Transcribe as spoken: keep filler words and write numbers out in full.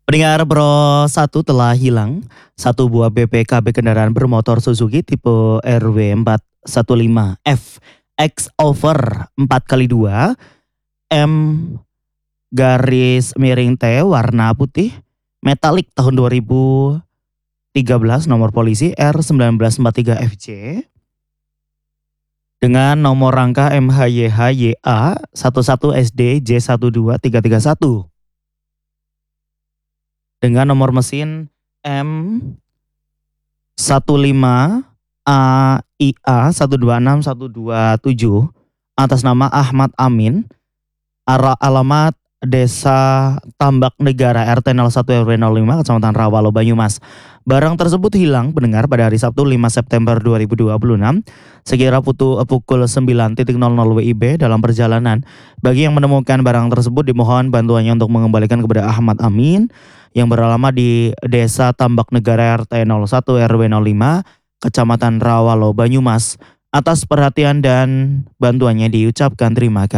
Pendengar Pro satu telah hilang satu buah B P K B kendaraan bermotor Suzuki tipe R W empat satu lima F X over empat kali dua M garis miring T warna putih metalik tahun dua ribu tiga belas, nomor polisi R sembilan empat tiga F J dengan nomor rangka M H Y H Y A satu satu S D J satu dua tiga tiga satu dengan nomor mesin M satu lima A I A satu dua enam satu dua tujuh atas nama Ahmad Amin, Ara- alamat Desa Tambak Negara R T nol satu R W nol lima Kecamatan Rawalo Banyumas. Barang tersebut hilang pendengar pada hari Sabtu lima September dua ribu dua puluh enam sekira putu- pukul sembilan nol nol W I B dalam perjalanan. Bagi yang menemukan barang tersebut dimohon bantuannya untuk mengembalikan kepada Ahmad Amin yang beralamat di Desa Tambak Negara R T nol satu R W nol lima Kecamatan Rawalo Banyumas. Atas perhatian dan bantuannya diucapkan terima kasih.